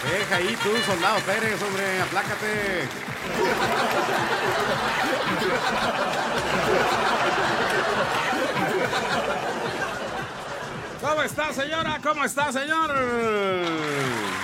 Deja ahí tú, soldado Pérez, hombre, aplácate. ¿Cómo está, señora? ¿Cómo está, señor?